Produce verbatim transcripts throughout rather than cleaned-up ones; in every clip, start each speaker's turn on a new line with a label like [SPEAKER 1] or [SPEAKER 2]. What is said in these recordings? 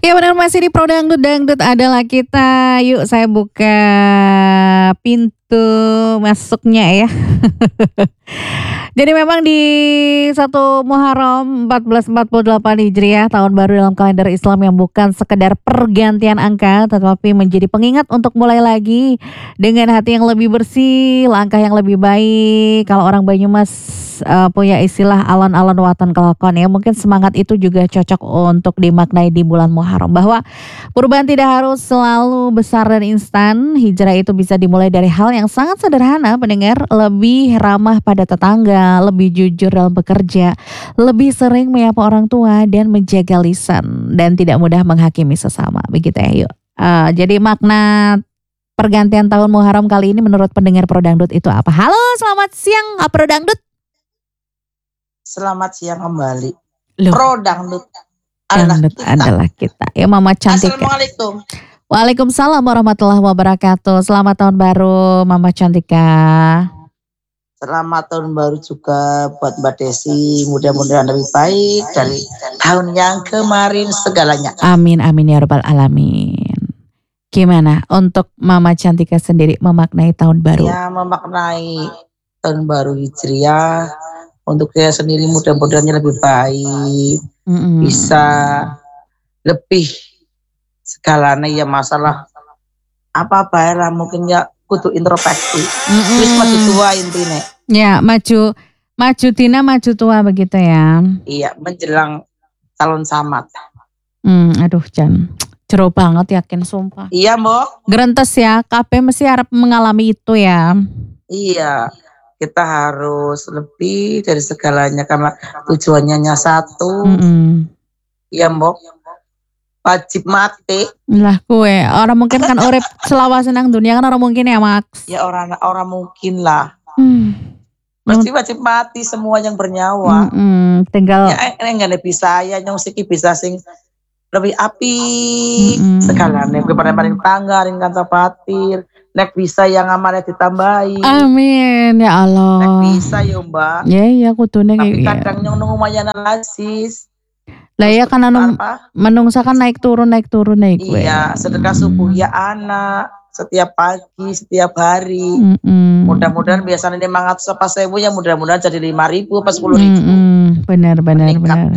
[SPEAKER 1] Ya benar masih di Pro Dangdut, Dangdut adalah kita. Yuk saya buka pintu masuknya ya. Jadi memang di satu Muharram seribu empat ratus empat puluh delapan Hijriah, tahun baru dalam kalender Islam yang bukan sekedar pergantian angka, tetapi menjadi pengingat untuk mulai lagi dengan hati yang lebih bersih, langkah yang lebih baik. Kalau orang Banyumas uh, punya istilah alon-alon waton kelakon ya, mungkin semangat itu juga cocok untuk dimaknai di bulan Muharram, bahwa perubahan tidak harus selalu besar dan instan. Hijrah itu bisa dimulai dari hal yang sangat sederhana, pendengar, lebih ramah pada tetangga, lebih jujur dalam bekerja, lebih sering menyapa orang tua dan menjaga lisan, dan tidak mudah menghakimi sesama. Begitu ya, yuk. Uh, jadi makna pergantian tahun Muharram kali ini menurut pendengar Pro Dangdut itu apa? Halo, selamat siang Pro Dangdut.
[SPEAKER 2] Selamat siang kembali.
[SPEAKER 1] Loh.
[SPEAKER 2] Pro Dangdut
[SPEAKER 1] adalah kita. adalah kita. Ya Mama Cantika.
[SPEAKER 2] Assalamualaikum.
[SPEAKER 1] Waalaikumsalam warahmatullahi wabarakatuh. Selamat tahun baru Mama Cantika.
[SPEAKER 2] Selamat tahun baru juga buat Mbak Desi. Mudah-mudahan lebih baik dari tahun yang kemarin segalanya.
[SPEAKER 1] Amin amin ya rabbal alamin. Gimana untuk Mama Cantika sendiri memaknai tahun baru?
[SPEAKER 2] Ya, memaknai tahun baru Hijriah untuk saya sendiri mudah-mudahan lebih baik. Mm-hmm. Bisa lebih segalanya ya, masalah apa-apa ya mungkin ya kudu introspeksi. Mm-hmm. Terus maju tua intinya.
[SPEAKER 1] Ya, maju maju tina maju tua begitu ya.
[SPEAKER 2] Iya, menjelang calon samad.
[SPEAKER 1] Hmm, aduh Jan, jero banget yakin sumpah.
[SPEAKER 2] Iya, Mbok.
[SPEAKER 1] Gerentes ya, K P mesti harap mengalami itu ya.
[SPEAKER 2] Iya, kita harus lebih dari segalanya karena tujuannya hanya satu. Mm-hmm. Iya, Mbok. Wajib mati.
[SPEAKER 1] Lah kue, orang mungkin kan urip selawase nang dunia kan orang mungkin ya, Max.
[SPEAKER 2] Ya orang orang mungkin lah.
[SPEAKER 1] Hmm.
[SPEAKER 2] Pasti wajib mati semua yang bernyawa.
[SPEAKER 1] Mm-mm, tinggal
[SPEAKER 2] ya enggak bisa ya nyong siki bisa sing lebih api segalanya kepada paling tangga ringkan patir nek bisa yang amannya ditambahi.
[SPEAKER 1] Amin ya Allah.
[SPEAKER 2] Nek bisa ya Mbak.
[SPEAKER 1] Ya ya kudune
[SPEAKER 2] tapi kadang nyong nunggu mayan alasis.
[SPEAKER 1] Lah ya kan anu menungsa kan naik turun naik turun naik.
[SPEAKER 2] Iya, sedekah subuh ya anak setiap pagi, setiap hari. Mm-mm. Mudah-mudahan biasanya lima ratus apa sewu ya mudah-mudahan jadi lima ribu apa sepuluh ribu.
[SPEAKER 1] Benar benar benar.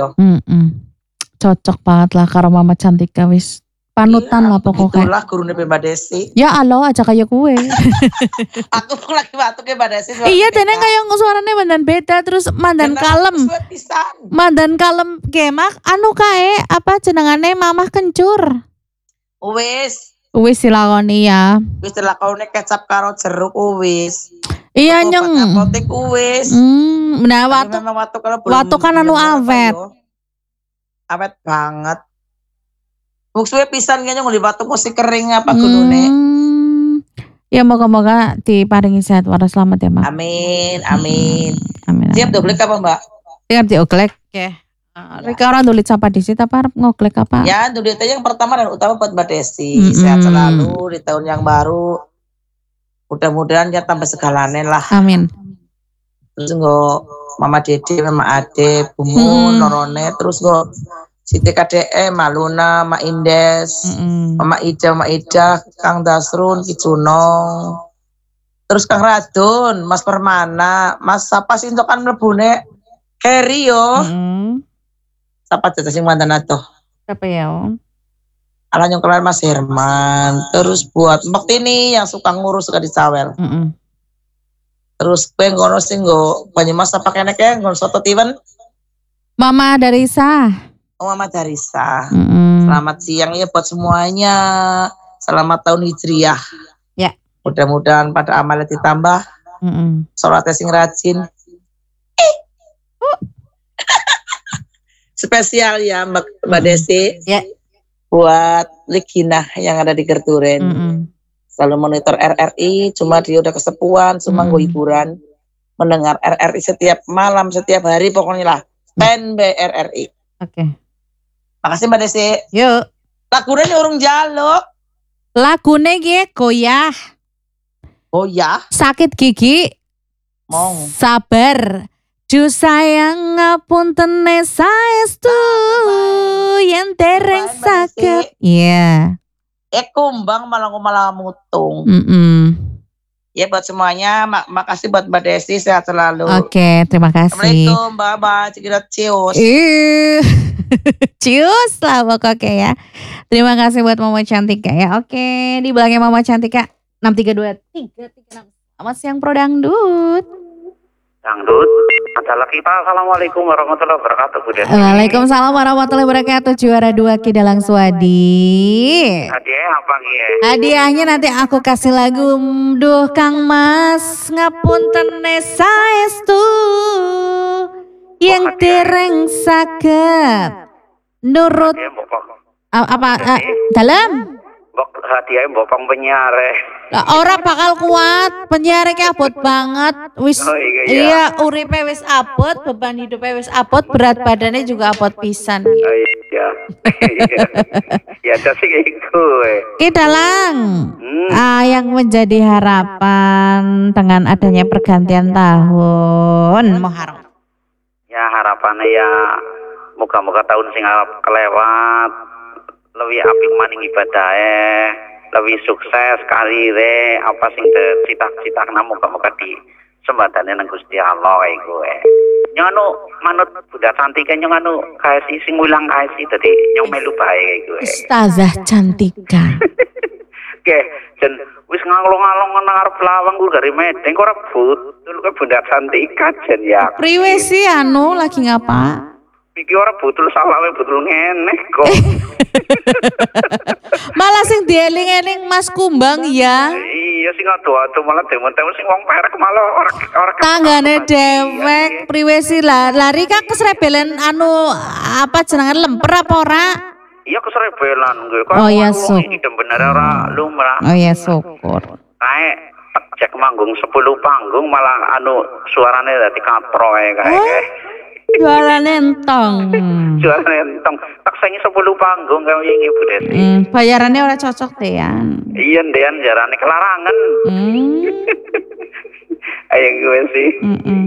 [SPEAKER 1] Cocok banget lah karo Mama Cantika wis. Panutan
[SPEAKER 2] iya,
[SPEAKER 1] lah pokoknya.
[SPEAKER 2] Itulah gurune Mbak Desi.
[SPEAKER 1] Ya Allah aja kayak kue.
[SPEAKER 2] Aku pun lagi batuk ya Mbak Desi.
[SPEAKER 1] Iya dene kayak suaranya mandan beda terus mandan kalem. Mandan kalem gemak anu kae apa jenengane Mamah Kencur.
[SPEAKER 2] Wis.
[SPEAKER 1] Wis dilakoni ya.
[SPEAKER 2] Wis dilakoni kecap karo jeruk wis.
[SPEAKER 1] Iya nyeng.
[SPEAKER 2] Apotek wis.
[SPEAKER 1] Hmm, nah watu. Watu kan anu awet.
[SPEAKER 2] Awet banget. Buksuwe pisan kayaknya nguli batuk mesti kering apa gunune.
[SPEAKER 1] Hmm. Ya moga-moga diparingi sehat waras selamat ya, Mak.
[SPEAKER 2] Amin, amin.
[SPEAKER 1] Amin.
[SPEAKER 2] Siap doblek apa, Mbak?
[SPEAKER 1] Siap dioklek. Oke. Uh, Rika orang dulit sapa disit apa harap ngoklek apa?
[SPEAKER 2] Ya, dulit yang pertama dan utama buat Mbak Desi. Mm-hmm. Sehat selalu di tahun yang baru. Mudah-mudahan ya tambah segalanya lah.
[SPEAKER 1] Amin.
[SPEAKER 2] Terus nggak Mama Dede, Mama Ade, Bumu, hmm. Norone, terus nggak Siti K D E, Maluna, Ma Indes, mm-hmm. Mama Ida, Mama Ida, Kang Dasrun, Kicunong, terus Kang Radun, Mas Permana, Mas siapa sih untuk kan mlebune Kerry yo. Mm-hmm. Siapa tuh sing mantan atuh?
[SPEAKER 1] Siapa ya?
[SPEAKER 2] Ala yang kelar Mas Herman, terus buat Mbak Tini yang suka ngurus suka dicawel. Mm-hmm. Terus pengono sing go Banyumas apa kene ke nggon soto tiwen?
[SPEAKER 1] Mama Darisa.
[SPEAKER 2] Oh, Mama Darisa. Mm-hmm. Selamat siang ya buat semuanya. Selamat tahun Hijriah.
[SPEAKER 1] Ya.
[SPEAKER 2] Mudah-mudahan pada amalnya ditambah. Mm-hmm. Sholatnya sing rajin. Spesial ya Mbak, Mbak Desi.
[SPEAKER 1] Ya.
[SPEAKER 2] Buat Ligina yang ada di Gerturen. Mm-hmm. Selalu monitor R R I, cuma dia udah kesepuan, cuma mm-hmm. gue hiburan. Mendengar R R I setiap malam, setiap hari, pokoknya lah. Stand by R R I.
[SPEAKER 1] Oke. Okay.
[SPEAKER 2] Makasih Mbak Desi.
[SPEAKER 1] Yuk.
[SPEAKER 2] Lagune urung jaluk.
[SPEAKER 1] Lagune ge goyah.
[SPEAKER 2] Oh ya.
[SPEAKER 1] Sakit gigi.
[SPEAKER 2] Mong.
[SPEAKER 1] Sabar. Ju sayang ngapuntene saestu yen dereng sa deket. Iya.
[SPEAKER 2] Eh kumbang malah malah mutung.
[SPEAKER 1] Mm -mm.
[SPEAKER 2] Ya buat semuanya, mak makasih buat Mbak Desi, sehat selalu.
[SPEAKER 1] Oke, terima kasih.
[SPEAKER 2] Assalamualaikum, Mbak Mbak, cikidot cius.
[SPEAKER 1] Cius lah pokoknya ya. Terima kasih buat Mama Cantika ya. Oke, di belakangnya Mama Cantika enam tiga dua tiga tiga enam. Selamat siang Pro Dangdut.
[SPEAKER 3] Dangdut, adalah kita. Assalamualaikum warahmatullahi wabarakatuh, Bu Desi.
[SPEAKER 1] Waalaikumsalam warahmatullahi wabarakatuh. Juara dua Kidalang Swadi.
[SPEAKER 3] Hadiahnya apa nih?
[SPEAKER 1] Hadiahnya nanti aku kasih lagu Duh Kang Mas Ngapunten saestu yang dereng saged nurut apa uh, dalam
[SPEAKER 3] hadiahnya bopong penyiar.
[SPEAKER 1] Ora bakal kuat, penyiar iki abot banget. Wis
[SPEAKER 3] oh, iya, iya.
[SPEAKER 1] iya uripe wis abot, beban hidupnya wis abot, berat badannya juga abot pisan.
[SPEAKER 3] Oh, iya. Ya jadi itu.
[SPEAKER 1] Kidalang. Hmm. Ah, yang menjadi harapan dengan adanya pergantian tahun Muharram.
[SPEAKER 3] Ya harapannya ya moga-moga tahun sing arep kelewat lebih apik maning ibadahnya, lebih sukses karire, apa sing cita-cita kena moga-moga di sembadane nang Gusti Allah kae kowe. Nyong anu manut Bunda Cantika nyong anu kaesi sing mulang kaesi dadi nyong melu bae kae kowe.
[SPEAKER 1] Ustazah Cantika.
[SPEAKER 3] Oke, jen wis ngalong-along nang arep lawang ku gari medeng kok ora butul kok Bunda Cantika jen ya.
[SPEAKER 1] Priwe sih anu lagi ngapa?
[SPEAKER 3] Iki ora butul salawe butul ngeneh kok.
[SPEAKER 1] Malah sing dieling-eling Mas Kumbang ya.
[SPEAKER 3] Iya sing ado-ado malah demen-demen sing wong perek malah ora ora
[SPEAKER 1] tanggane dewek priwe sih lah lari ka kesrebelen anu apa jenenge lemper apa ora?
[SPEAKER 3] Iya kesrebelan gue.
[SPEAKER 1] Oh iya syukur.
[SPEAKER 3] Idem bener ora lumrah.
[SPEAKER 1] Oh iya syukur.
[SPEAKER 3] Kae cek manggung sepuluh panggung malah anu suarane dadi katro kae kae.
[SPEAKER 1] Oh? Jualannya entong.
[SPEAKER 3] Jualannya entong. Tak saingi sepuluh panggung kaya wingi Bu Desi.
[SPEAKER 1] Hmm, bayarannya ora cocok Dean.
[SPEAKER 3] Iya Dean jarane kelarangan.
[SPEAKER 1] Hmm.
[SPEAKER 3] Ayo gue sih. Mm -mm.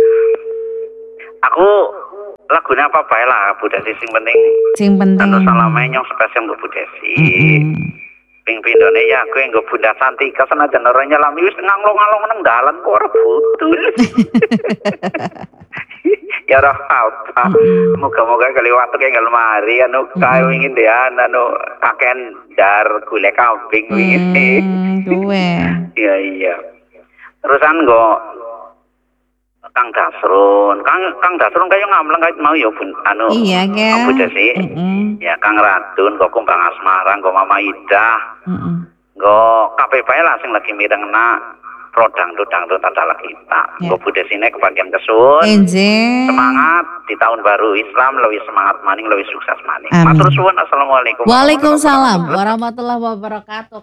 [SPEAKER 3] Aku lagunya apa bae lah Bu Desi sing penting.
[SPEAKER 1] Sing penting.
[SPEAKER 3] Anu salame nyong spesial untuk Bu Desi. Mm -mm. Ping pindone ya aku yang Bunda Cantika senajan ora nyelami wis ngalong-along nang dalan kok ora butul. Ya ora apa. Moga-moga kaliwat kayak lemari anu kae wingi dean anu kaken dar gulai kambing wingi.
[SPEAKER 1] Duwe.
[SPEAKER 3] Iya iya. Terusan go Kang Dasrun, Kang Kang Dasrun kayak ngamleng kayak mau ya Bun anu.
[SPEAKER 1] Iya ge.
[SPEAKER 3] Bu Desi. Ya Kang Radun kok Kumbang Asmarang kok Mama Ida. Heeh. Go kabeh bae lah sing lagi mirengna Pro Dangdut-dangdut adalah kita. Ya. Go Bu Desi nek kebagian kesun.
[SPEAKER 1] Enje.
[SPEAKER 3] Semangat di tahun baru Islam lebih semangat maning lebih sukses maning. Matur suwun. Assalamualaikum.
[SPEAKER 1] Waalaikumsalam warahmatullahi wabarakatuh.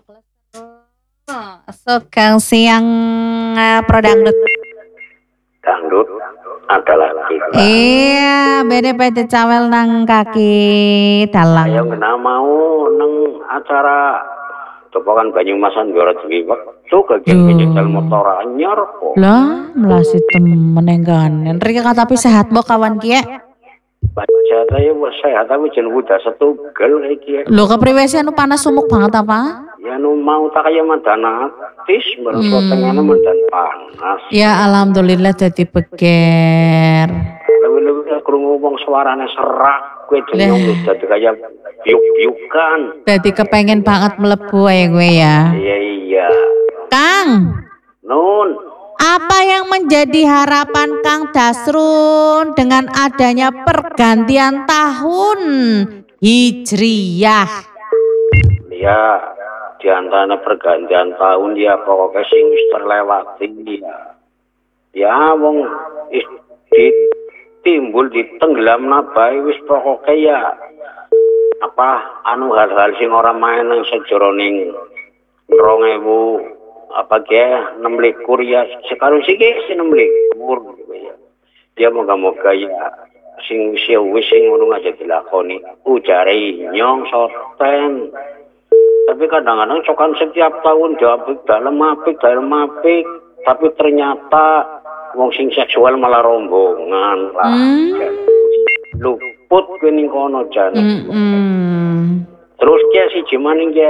[SPEAKER 1] Sukang siang uh, Pro Dangdut.
[SPEAKER 3] Dangdut adalah kita.
[SPEAKER 1] Iya, beda-beda cawel nang kaki dalang.
[SPEAKER 3] Ayo kena mau nang acara Copokan Banyumasan Biara Ciwak. Tuh kagian penjajal motor anyar kok.
[SPEAKER 1] Lah, melasi temen enggan. Rika tapi sehat bo kawan kia.
[SPEAKER 3] Baca saya sehat tapi jangan udah setugel kayak kia.
[SPEAKER 1] Lo kepriwesi anu panas sumuk banget apa?
[SPEAKER 3] Ya nu mau tak kayak mandana tis merasa hmm. tengahnya mandan panas.
[SPEAKER 1] Ya alhamdulillah jadi beger.
[SPEAKER 3] Lebih-lebih krungu wong suarane serak gue jeneng dadi kayak biuk-biukan.
[SPEAKER 1] Dadi kepengen banget mlebu ae gue ya.
[SPEAKER 3] Iya iya.
[SPEAKER 1] Kang.
[SPEAKER 3] Nun.
[SPEAKER 1] Apa yang menjadi harapan Kang Dasrun dengan adanya pergantian tahun Hijriyah?
[SPEAKER 3] Ya, di antara pergantian tahun ya pokoknya sing wis terlewati ya. Ya wong di timbul di tenggelam nabai wis pokoknya ya apa anu hal-hal sing ora main nang sejeroning rong ewu apa ke enam likur ya sekarang sih ke enam likur ya. Dia moga-moga ya sing wis wis sing ngono aja dilakoni ujare nyong soten. Tapi kadang-kadang cokan setiap tahun diapik dalam apik dalam apik tapi ternyata wong sing seksual malah rombongan lah. Hmm. Luput kuwi ning kono jan.
[SPEAKER 1] Mm -mm.
[SPEAKER 3] Terus ki siji maning ki.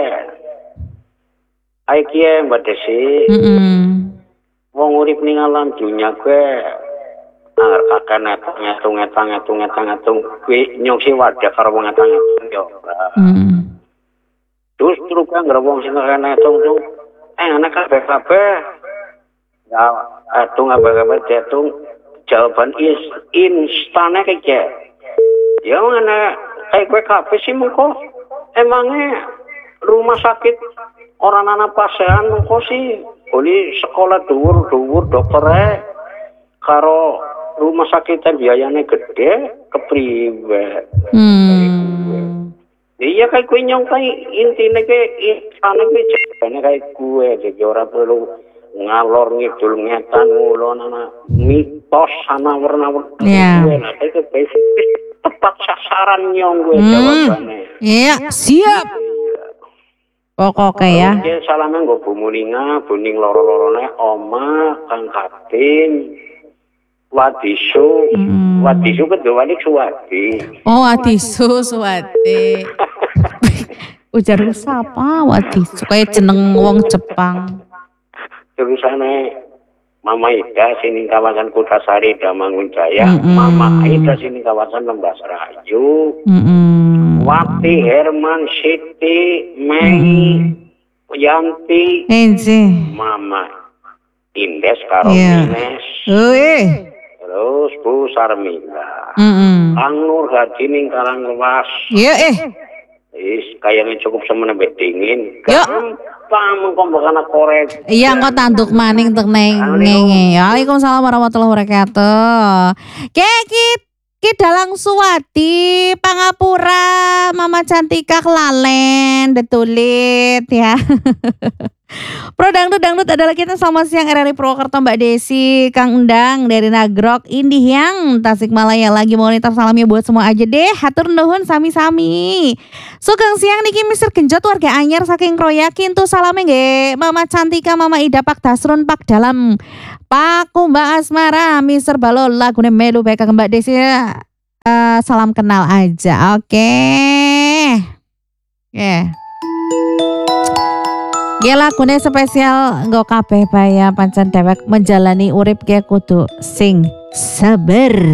[SPEAKER 3] Ae ki Mbak Desi.
[SPEAKER 1] Heeh.
[SPEAKER 3] Wong urip ning alam dunya kuwi anger kakek ngetung ngetung ngetung ngetung ngetung kuwi nyongsi wadah karo wong ngetung ngetung yo.
[SPEAKER 1] Heeh.
[SPEAKER 3] Terus terus kan wong sing ngetung tuh eh anak kabeh-kabeh. Ya, atung apa-apa diatung jawaban is instane kayak. Ya mana kayak gue kabeh sih mengko emangnya rumah sakit orang anak pasien mengko sih boleh sekolah dhuwur-dhuwur dokternya karo rumah sakit biayanya gede kepriwe.
[SPEAKER 1] Hmm.
[SPEAKER 3] Iya kayak gue nyong kayak intinya kayak instane kayak jawabannya kayak gue jadi orang perlu ngalor ngidul ngetan ngulon ana mitos sama warna-warna
[SPEAKER 1] yeah.
[SPEAKER 3] Gue nah itu basic tepat sasaran nyong gue hmm. jawabannya
[SPEAKER 1] iya yeah. siap pokoknya ya
[SPEAKER 3] dia salamnya gue bumulinga buning loro-lorone oma kang katin wadisu hmm. wadisu kedua ini suwadi
[SPEAKER 1] oh wadisu suwadi ujar siapa wadisu kayak jeneng wong Jepang.
[SPEAKER 3] Terusane Mama Ida sini kawasan Kutasari Damangun Jaya, mm-hmm. Mama Ida sini kawasan Lembas Rayu, mm-hmm. Wati Herman Siti Mei mm-hmm. Yanti,
[SPEAKER 1] Enzi.
[SPEAKER 3] Mama Indes karo
[SPEAKER 1] yeah.
[SPEAKER 3] Ines,
[SPEAKER 1] Uy.
[SPEAKER 3] terus Bu Sarmila,
[SPEAKER 1] mm-hmm.
[SPEAKER 3] Kang Nur Hadi ning Karanglewas,
[SPEAKER 1] iya yeah, eh,
[SPEAKER 3] is kayaknya cukup semene dingin,
[SPEAKER 1] gampang
[SPEAKER 3] mengkombok anak korek.
[SPEAKER 1] Iya engko tanduk maning tek neng ngenge. Waalaikumsalam warahmatullahi wabarakatuh. Ki ki dalang Suwadi Pangapura Mama Cantika Kelalen detulit ya. Pro Dangdut Dangdut adalah kita selamat siang R R I Purwokerto Mbak Desi, Kang Endang dari Nagrok, Indi Hyang Tasikmalaya lagi monitor salamnya buat semua aja deh. Hatur nuhun sami-sami. Sugeng siang niki Mister Genjot warga anyar saking Kroyakin tuh salamnya nggih Mama Cantika, Mama Ida, Pak Dasrun, Pak Dalam, Pak Kumba Asmara, Mister Balol lagune melu baik Mbak Desi. Uh, salam kenal aja. Oke. Okay. Ya. Yeah. Ya lagune spesial nggo kabeh baya pancen dewek menjalani urip ge kudu sing sabar.